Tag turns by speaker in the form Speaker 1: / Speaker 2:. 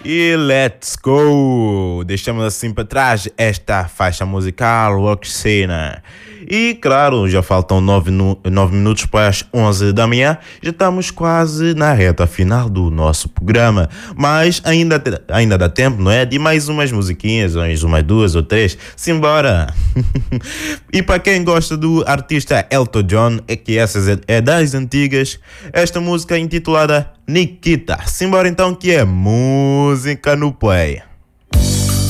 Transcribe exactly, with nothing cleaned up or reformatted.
Speaker 1: E let's go! Deixamos assim para trás esta faixa musical Roxana. E claro, já faltam nove minutos para as onze da manhã. Já estamos quase na reta final do nosso programa. Mas ainda, ainda dá tempo, não é? De mais umas musiquinhas, mais umas duas ou três. Simbora! E para quem gosta do artista Elton John, é que essas é, é das antigas. Esta música é intitulada Nikita. Simbora então, que é música no play.